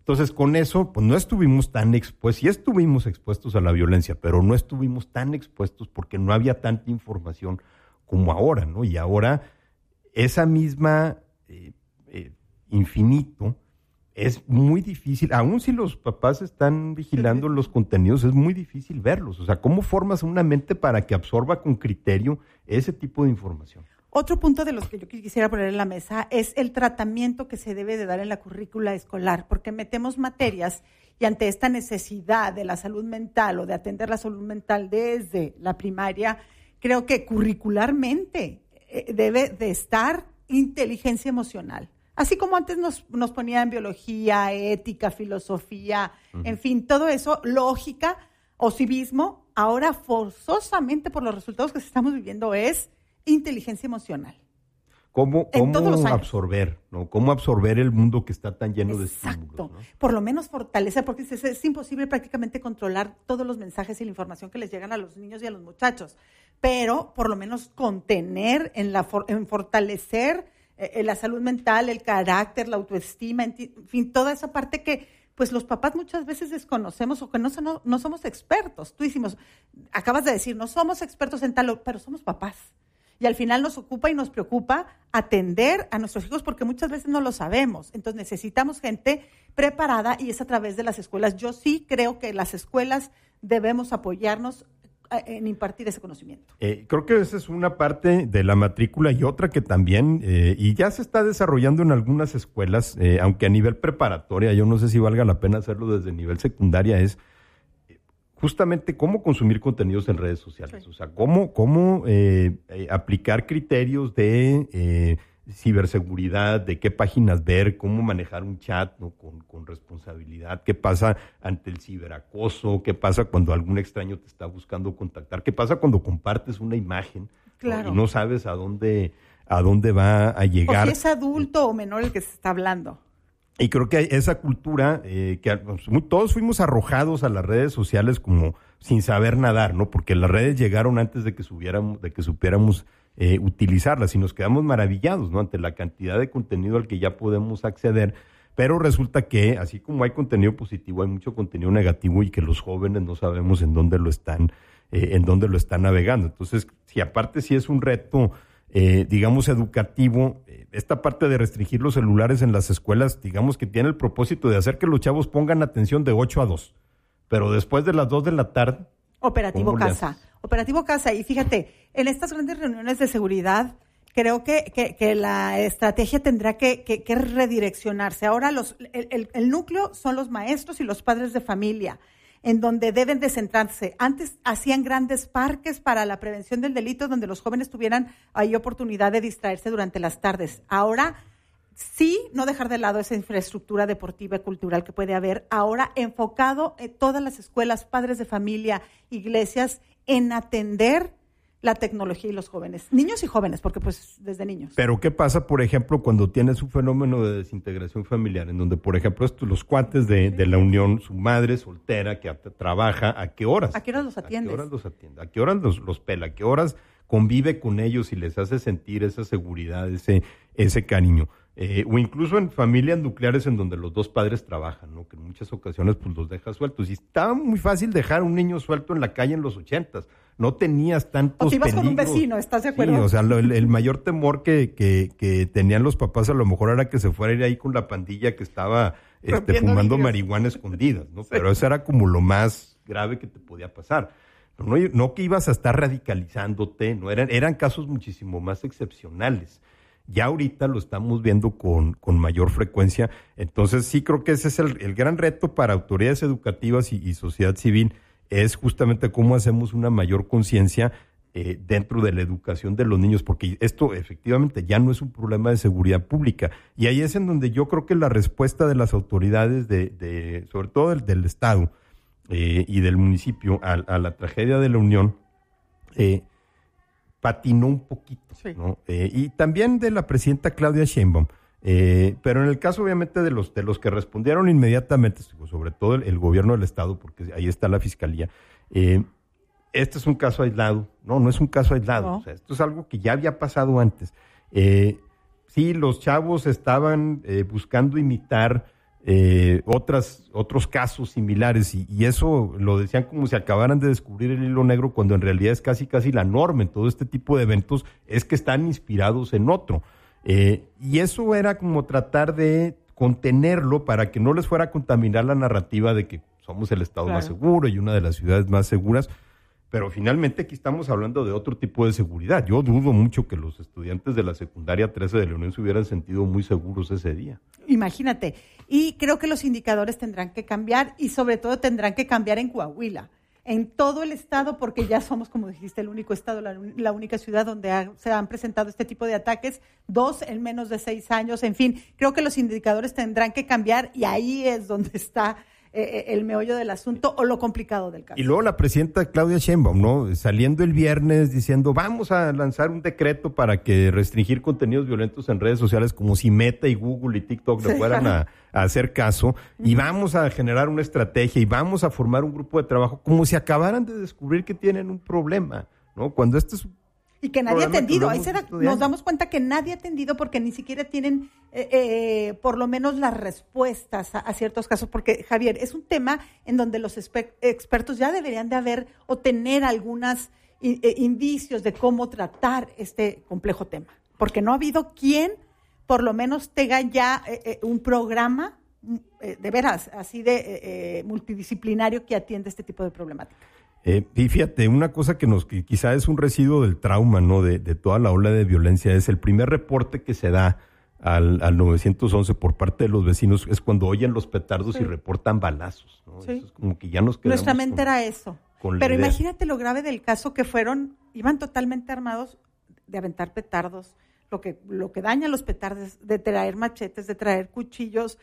Entonces, con eso, pues no estuvimos tan expuestos, sí estuvimos expuestos a la violencia, pero no estuvimos tan expuestos porque no había tanta información como ahora, ¿no? Y ahora esa misma infinito es muy difícil, aun si los papás están vigilando los contenidos, es muy difícil verlos. O sea, ¿cómo formas una mente para que absorba con criterio ese tipo de información? Otro punto de los que yo quisiera poner en la mesa es el tratamiento que se debe de dar en la currícula escolar, porque metemos materias y ante esta necesidad de la salud mental o de atender la salud mental desde la primaria, creo que curricularmente debe de estar inteligencia emocional. Así como antes nos ponían biología, ética, filosofía, en fin, todo eso, lógica o civismo, ahora forzosamente por los resultados que estamos viviendo es inteligencia emocional. ¿Cómo absorber, ¿no? ¿Cómo absorber el mundo que está tan lleno de estímulos? ¿No? Por lo menos fortalecer, porque es imposible prácticamente controlar todos los mensajes y la información que les llegan a los niños y a los muchachos, pero por lo menos contener, en fortalecer la salud mental, el carácter, la autoestima, en fin, toda esa parte que pues los papás muchas veces desconocemos o que no somos expertos. Tú acabas de decir, no somos expertos en tal, pero somos papás. Y al final nos ocupa y nos preocupa atender a nuestros hijos porque muchas veces no lo sabemos. Entonces necesitamos gente preparada y es a través de las escuelas. Yo sí creo que las escuelas debemos apoyarnos en impartir ese conocimiento. Creo que esa es una parte de la matrícula y otra que también, y ya se está desarrollando en algunas escuelas, aunque a nivel preparatoria, yo no sé si valga la pena hacerlo desde nivel secundaria, es justamente cómo consumir contenidos en redes sociales, sí. O sea, cómo aplicar criterios de ciberseguridad, de qué páginas ver, cómo manejar un chat, ¿no? con responsabilidad, qué pasa ante el ciberacoso, qué pasa cuando algún extraño te está buscando contactar, qué pasa cuando compartes una imagen, claro, ¿no? Y no sabes a dónde va a llegar. O si es adulto o menor el que se está hablando. Y creo que hay esa cultura que todos fuimos arrojados a las redes sociales como sin saber nadar, ¿no? Porque las redes llegaron antes de que supiéramos utilizarlas y nos quedamos maravillados, ¿no? Ante la cantidad de contenido al que ya podemos acceder, pero resulta que así como hay contenido positivo, hay mucho contenido negativo y que los jóvenes no sabemos en dónde lo están navegando. Entonces, si es un reto digamos, educativo, esta parte de restringir los celulares en las escuelas, digamos que tiene el propósito de hacer que los chavos pongan atención de 8 a 2, pero después de las 2 de la tarde... Operativo Casa. Y fíjate, en estas grandes reuniones de seguridad, creo que la estrategia tendrá que redireccionarse. Ahora el núcleo son los maestros y los padres de familia, en donde deben de centrarse. Antes hacían grandes parques para la prevención del delito, donde los jóvenes tuvieran ahí oportunidad de distraerse durante las tardes. Ahora sí, no dejar de lado esa infraestructura deportiva y cultural que puede haber. Ahora enfocado en todas las escuelas, padres de familia, iglesias, en atender la tecnología y los jóvenes, niños y jóvenes, porque pues desde niños. Pero ¿qué pasa, por ejemplo, cuando tienes un fenómeno de desintegración familiar, en donde, por ejemplo, los cuates de la unión, su madre soltera que trabaja, ¿a qué horas? ¿A qué horas los atiendes? ¿A qué horas los atiende? ¿A qué horas los pela? ¿A qué horas convive con ellos y les hace sentir esa seguridad, ese cariño? O incluso en familias nucleares en donde los dos padres trabajan, ¿no? Que en muchas ocasiones pues los dejas sueltos. Y estaba muy fácil dejar a un niño suelto en la calle en los 80s. No tenías tantos o si ibas peligros. Con un vecino, ¿estás de acuerdo? Sí, o sea, el mayor temor que tenían los papás a lo mejor era que se fuera a ir ahí con la pandilla que estaba fumando marihuana escondidas, ¿no? Sí. Pero eso era como lo más grave que te podía pasar. No que ibas a estar radicalizándote, no eran casos muchísimo más excepcionales. Ya ahorita lo estamos viendo con mayor frecuencia. Entonces sí creo que ese es el gran reto para autoridades educativas y sociedad civil, es justamente cómo hacemos una mayor conciencia dentro de la educación de los niños, porque esto efectivamente ya no es un problema de seguridad pública. Y ahí es en donde yo creo que la respuesta de las autoridades, sobre todo del Estado y del municipio a la tragedia de la Unión, patinó un poquito, sí, ¿no? Y también de la presidenta Claudia Sheinbaum, pero en el caso obviamente de los que respondieron inmediatamente, sobre todo el gobierno del Estado, porque ahí está la fiscalía, este es un caso aislado. No es un caso aislado, no. O sea, esto es algo que ya había pasado antes. Sí, los chavos estaban buscando imitar otros casos similares, y eso lo decían como si acabaran de descubrir el hilo negro, cuando en realidad es casi la norma en todo este tipo de eventos, es que están inspirados en otro. Y eso era como tratar de contenerlo para que no les fuera a contaminar la narrativa de que somos el estado más seguro y una de las ciudades más seguras. Pero finalmente aquí estamos hablando de otro tipo de seguridad. Yo dudo mucho que los estudiantes de la secundaria 13 de la Unión se hubieran sentido muy seguros ese día. Imagínate. Y creo que los indicadores tendrán que cambiar, y sobre todo tendrán que cambiar en Coahuila, en todo el estado, porque ya somos, como dijiste, el único estado, la única ciudad donde se han presentado este tipo de ataques, 2 en menos de 6 años. En fin, creo que los indicadores tendrán que cambiar, y ahí es donde está el meollo del asunto o lo complicado del caso. Y luego la presidenta Claudia Sheinbaum, ¿no? Saliendo el viernes diciendo, vamos a lanzar un decreto para que restringir contenidos violentos en redes sociales, como si Meta y Google y TikTok le fueran a hacer caso, y vamos a generar una estrategia y vamos a formar un grupo de trabajo, como si acabaran de descubrir que tienen un problema, ¿no? Cuando esto es y que nadie ha atendido. Ahí nos damos cuenta que nadie ha atendido, porque ni siquiera tienen por lo menos las respuestas a ciertos casos. Porque, Javier, es un tema en donde los expertos ya deberían de haber o tener algunos indicios de cómo tratar este complejo tema. Porque no ha habido quien por lo menos tenga ya un programa de veras, así de multidisciplinario, que atiende este tipo de problemática. Y fíjate, una cosa que quizá es un residuo del trauma, ¿no? De toda la ola de violencia, es el primer reporte que se da al 911 por parte de los vecinos, es cuando oyen los petardos y reportan balazos, ¿no? Sí. Eso es como que ya nos quedamos. Nuestra mente era eso. Pero imagínate lo grave del caso, que iban totalmente armados, de aventar petardos, lo que daña los petardos, de traer machetes, de traer cuchillos,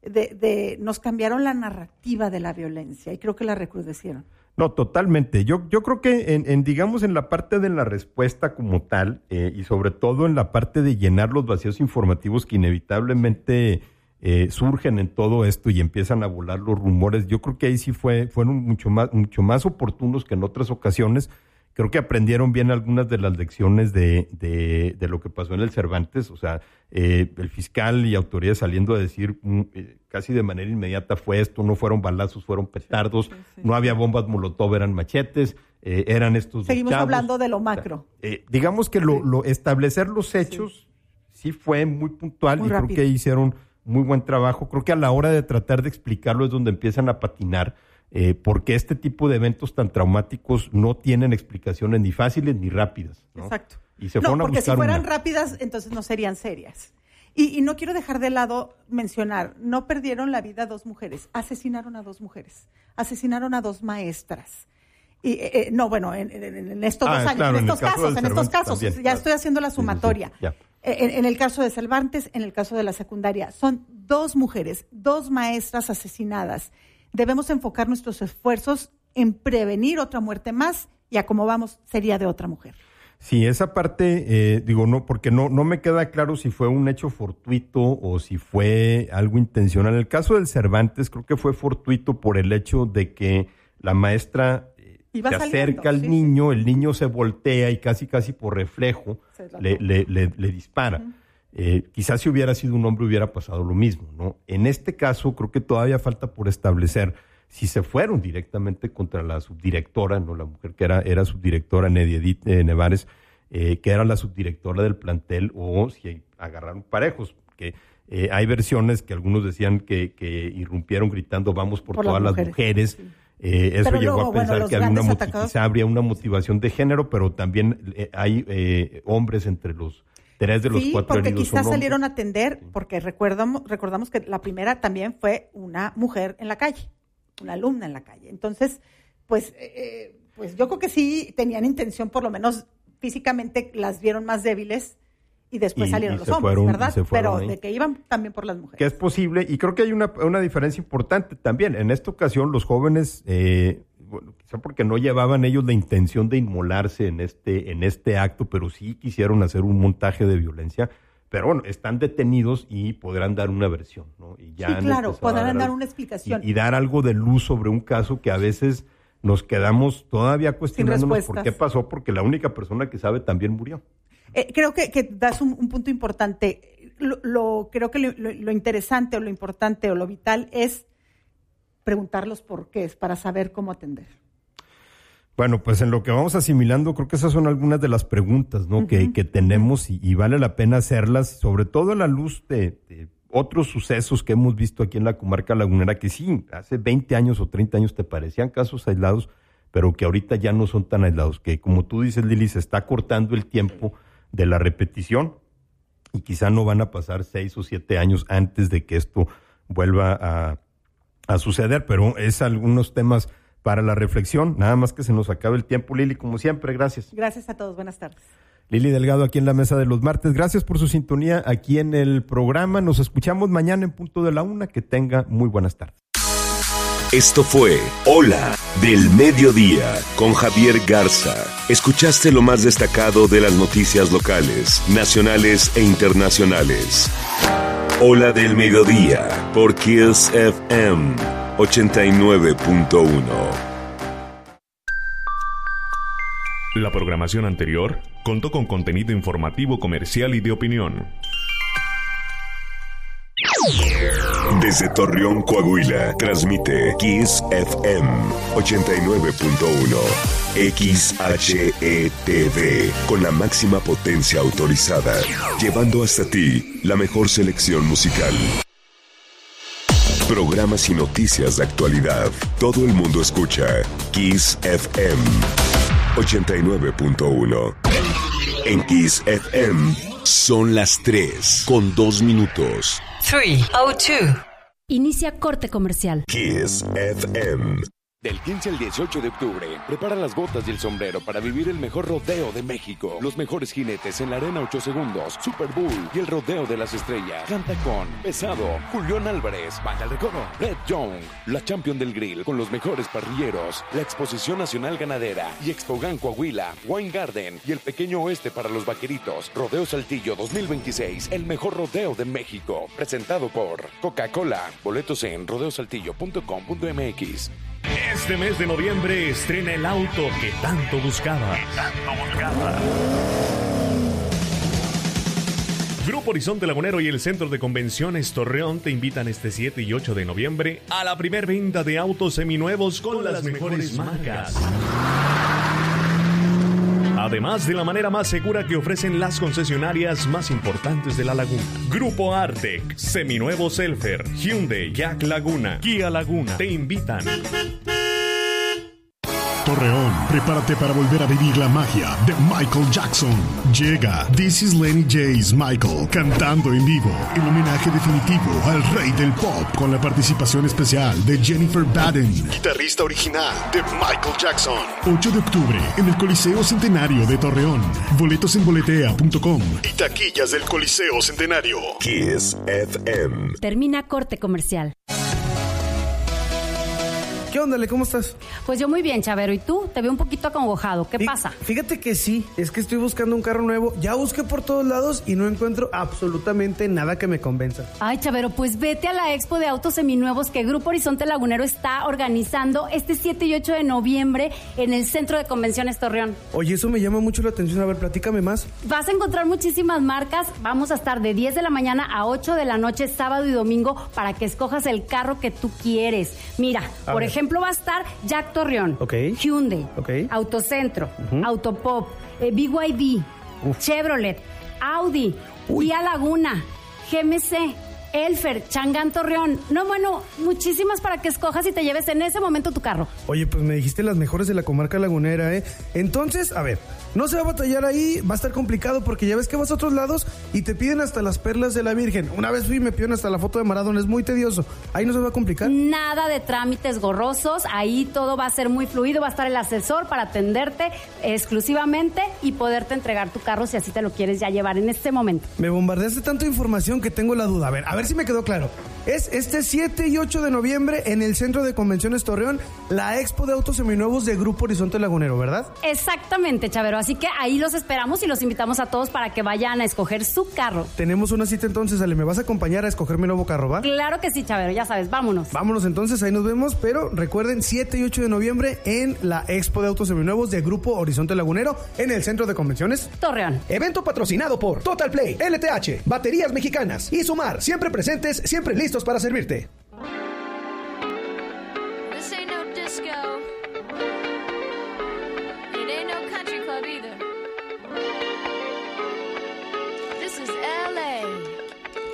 nos cambiaron la narrativa de la violencia, y creo que la recrudecieron. No, totalmente. Yo creo que digamos, en la parte de la respuesta como tal, y sobre todo en la parte de llenar los vacíos informativos que inevitablemente surgen en todo esto y empiezan a volar los rumores, yo creo que ahí sí fueron mucho más oportunos que en otras ocasiones. Creo que aprendieron bien algunas de las lecciones de lo que pasó en el Cervantes. O sea, el fiscal y autoridades saliendo a decir casi de manera inmediata, fue esto, no fueron balazos, fueron petardos, no había bombas molotov, eran machetes, eran estos. Seguimos hablando de lo macro. O sea, digamos que lo establecer los hechos sí fue muy puntual, muy rápido. Creo que hicieron muy buen trabajo. Creo que a la hora de tratar de explicarlo es donde empiezan a patinar. Porque este tipo de eventos tan traumáticos no tienen explicaciones ni fáciles ni rápidas, ¿no? Exacto. Y se fueron a porque buscar si fueran rápidas, entonces no serían serias. Y no quiero dejar de lado mencionar, no perdieron la vida 2 mujeres, asesinaron a 2 mujeres, asesinaron a 2 maestras. Y en estos 2 años, claro, en estos casos, también, ya claro. Estoy haciendo la sumatoria. Sí, en el caso de Cervantes, en el caso de la secundaria, son 2 mujeres, 2 maestras asesinadas. Debemos enfocar nuestros esfuerzos en prevenir otra muerte más, y a cómo vamos sería de otra mujer. Sí, esa parte, no, porque no me queda claro si fue un hecho fortuito o si fue algo intencional. En el caso del Cervantes, creo que fue fortuito por el hecho de que la maestra se acerca al niño, el niño se voltea y casi por reflejo le dispara. Quizás si hubiera sido un hombre hubiera pasado lo mismo, ¿no? En este caso creo que todavía falta por establecer si se fueron directamente contra la subdirectora, ¿no? La mujer que era subdirectora, Nedia Edith Nevares, que era la subdirectora del plantel, o si agarraron parejos, porque hay versiones que algunos decían que irrumpieron gritando vamos por todas las mujeres. Sí. Eso pero llegó a pensar que habría una motivación de género, pero también hay hombres entre los 3 de los 4 heridos. Sí, porque quizás salieron a atender, porque recordamos que la primera también fue una mujer en la calle, una alumna en la calle. Entonces, pues yo creo que sí tenían intención, por lo menos físicamente las vieron más débiles, y después salieron los hombres, ¿verdad? Pero de que iban también por las mujeres. Que es posible, y creo que hay una diferencia importante también. En esta ocasión los jóvenes, quizá porque no llevaban ellos la intención de inmolarse en este acto, pero sí quisieron hacer un montaje de violencia. Pero bueno, están detenidos y podrán dar una versión, ¿no? Y ya sí, claro, podrán dar una explicación. Y dar algo de luz sobre un caso que a veces nos quedamos todavía cuestionándonos por qué pasó, porque la única persona que sabe también murió. Creo que das un punto importante. creo que lo interesante o lo importante o lo vital es preguntar los porqués para saber cómo atender. Bueno, pues en lo que vamos asimilando, creo que esas son algunas de las preguntas, ¿no? Que tenemos y vale la pena hacerlas, sobre todo a la luz de otros sucesos que hemos visto aquí en la comarca lagunera, que sí, hace 20 años o 30 años te parecían casos aislados, pero que ahorita ya no son tan aislados, que como tú dices, Lili, se está cortando el tiempo de la repetición y quizá no van a pasar 6 o 7 años antes de que esto vuelva a suceder, pero es algunos temas para la reflexión. Nada más que se nos acabe el tiempo, Lili, como siempre, gracias. Gracias a todos, buenas tardes. Lili Delgado aquí en la mesa de los martes, gracias por su sintonía aquí en el programa, nos escuchamos mañana en punto de la 1, que tenga muy buenas tardes. Esto fue Hola del Mediodía con Javier Garza. Escuchaste lo más destacado de las noticias locales, nacionales e internacionales. Hola del Mediodía por Kiss FM 89.1. La programación anterior contó con contenido informativo, comercial y de opinión. Desde Torreón, Coahuila, transmite Kiss FM 89.1 XHETV con la máxima potencia autorizada, llevando hasta ti la mejor selección musical. Programas y noticias de actualidad. Todo el mundo escucha Kiss FM 89.1. En Kiss FM son las 3:02. 3:02. Inicia corte comercial. Kiss FM. Del 15 al 18 de octubre, prepara las botas y el sombrero para vivir el mejor rodeo de México. Los mejores jinetes en la Arena 8 Segundos, Super Bowl y el Rodeo de las Estrellas. Canta con Pesado, Julián Álvarez, Baja el Recodo, Red Young, la Champion del Grill con los mejores parrilleros, la Exposición Nacional Ganadera y Expogan Coahuila, Wine Garden y el Pequeño Oeste para los Vaqueritos. Rodeo Saltillo 2026, el mejor rodeo de México. Presentado por Coca-Cola. Boletos en rodeosaltillo.com.mx. Este mes de noviembre estrena el auto que tanto buscaba. Grupo Horizonte Lagunero y el Centro de Convenciones Torreón te invitan este 7 y 8 de noviembre a la primer venta de autos seminuevos con las mejores marcas. Además de la manera más segura que ofrecen las concesionarias más importantes de la laguna. Grupo Artec, Seminuevo Selfer, Hyundai, Jack Laguna, Kia Laguna te invitan. Torreón, prepárate para volver a vivir la magia de Michael Jackson. Llega This Is Lenny J's Michael, cantando en vivo, el homenaje definitivo al rey del pop, con la participación especial de Jennifer Baden, guitarrista original de Michael Jackson. 8 de octubre, en el Coliseo Centenario de Torreón. Boletos en boletea.com y taquillas del Coliseo Centenario. Kiss FM. Termina corte comercial. ¿Qué onda, Le? ¿Cómo estás? Pues yo muy bien, Chavero. ¿Y tú? Te veo un poquito acongojado. ¿Qué pasa? Fíjate que sí. Es que estoy buscando un carro nuevo. Ya busqué por todos lados y no encuentro absolutamente nada que me convenza. Ay, Chavero, pues vete a la expo de autos seminuevos que Grupo Horizonte Lagunero está organizando este 7 y 8 de noviembre en el Centro de Convenciones Torreón. Oye, eso me llama mucho la atención. A ver, platícame más. Vas a encontrar muchísimas marcas. Vamos a estar de 10 de la mañana a 8 de la noche, sábado y domingo, para que escojas el carro que tú quieres. Mira, por ejemplo, va a estar Jack Torreón, Hyundai, Autocentro, Autopop, BYD, Chevrolet, Audi, Kia Laguna, GMC, Elfer, Changán Torreón. No, bueno, muchísimas para que escojas y te lleves en ese momento tu carro. Oye, pues me dijiste las mejores de la comarca lagunera, ¿eh? Entonces, a ver, no se va a batallar ahí, va a estar complicado porque ya ves que vas a otros lados y te piden hasta las perlas de la Virgen. Una vez fui y me pidieron hasta la foto de Maradona, es muy tedioso. Ahí no se va a complicar. Nada de trámites gorrosos, ahí todo va a ser muy fluido, va a estar el asesor para atenderte exclusivamente y poderte entregar tu carro si así te lo quieres ya llevar en este momento. Me bombardeaste tanta información que tengo la duda. A ver si me quedó claro. Es este 7 y 8 de noviembre en el Centro de Convenciones Torreón, la Expo de Autos Seminuevos de Grupo Horizonte Lagunero, ¿verdad? Exactamente, Chavero. Así que ahí los esperamos y los invitamos a todos para que vayan a escoger su carro. Tenemos una cita entonces, Ale. ¿Me vas a acompañar a escoger mi nuevo carro, va? Claro que sí, Chavero. Ya sabes, vámonos. Vámonos entonces, ahí nos vemos. Pero recuerden, 7 y 8 de noviembre en la Expo de Autos Seminuevos de Grupo Horizonte Lagunero en el Centro de Convenciones Torreón. Evento patrocinado por Total Play, LTH, Baterías Mexicanas y Sumar. Siempre presentes, siempre listos para servirte.